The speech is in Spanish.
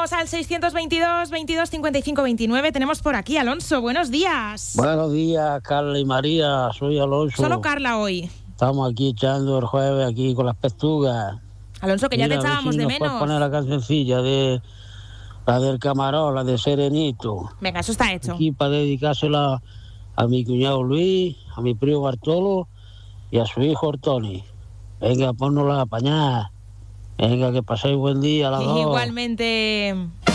Llamamos al 622 22 55 29. Tenemos por aquí Alonso. Buenos días. Buenos días, Carla y María. Soy Alonso. Solo Carla hoy. Estamos aquí echando el jueves aquí con las pestugas. Alonso, que ya te echábamos de menos. Puedes poner la cancioncilla de la del Camarón, la de Serenito. Venga, eso está hecho. Aquí para dedicársela a mi cuñado Luis, a mi primo Bartolo y a su hijo Ortoni. Venga, ponnosla a apañar. Venga, que paséis buen día a las dos. Igualmente.